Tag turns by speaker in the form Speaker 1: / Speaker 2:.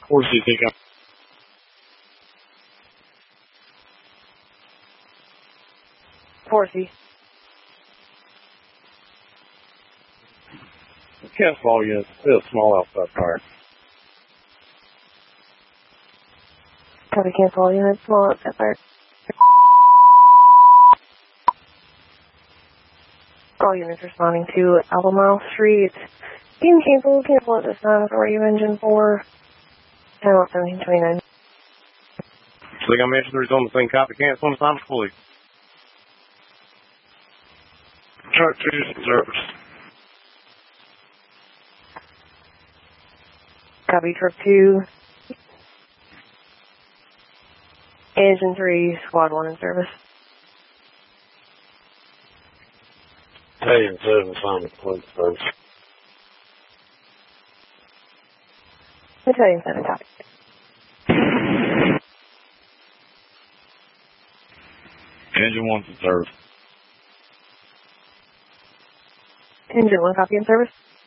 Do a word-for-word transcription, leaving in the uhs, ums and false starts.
Speaker 1: Or do you think I'm...
Speaker 2: Horsey.
Speaker 1: Can't fall units. It's a small outside fire.
Speaker 2: Copy, cancel all units, small outside fire. All units responding to Albemarle Street. Being canceled, cancel at this time for radio engine four. Channel seventeen twenty-nine.
Speaker 1: I think I mentioned there's on the thing, copy, cancel on the time fully. Chart two, service.
Speaker 2: Copy, truck two. Engine three, squad one in service.
Speaker 1: Battalion seven, Simon, Flint, service.
Speaker 2: Battalion seven, copy.
Speaker 1: Engine one's in service.
Speaker 2: Engine one, copy in service.